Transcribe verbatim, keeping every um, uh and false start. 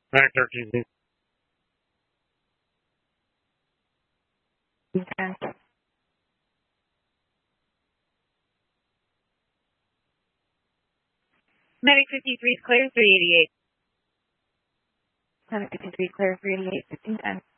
Back thirteen. ten. Medic fifty-three is clear, three eighty-eight. Medic fifty-three, clear, three eighty-eight, fifteen ten.